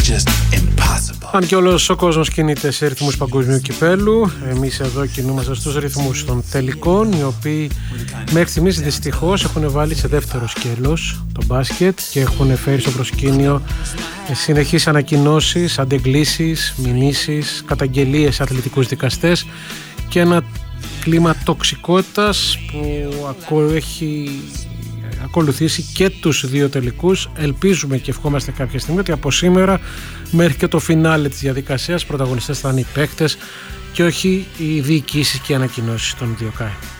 Αν και όλος ο κόσμος κινείται σε ρυθμούς παγκοσμίου κυπέλου, εμείς εδώ κινούμαστε στους ρυθμούς των τελικών, οι οποίοι μέχρι στιγμής δυστυχώς έχουν βάλει σε δεύτερο σκέλος το μπάσκετ και έχουν φέρει στο προσκήνιο συνεχείς ανακοινώσεις, αντεγκλήσεις, μηνύσεις, καταγγελίες αθλητικούς δικαστές και ένα κλίμα τοξικότητας που έχει ακολουθήσει και τους δύο τελικούς. Ελπίζουμε και ευχόμαστε κάποια στιγμή ότι από σήμερα μέχρι και το φινάλε της διαδικασίας πρωταγωνιστές θα είναι οι παίκτες και όχι οι διοικήσεις και οι ανακοινώσεις των δύο ΚΑΕ.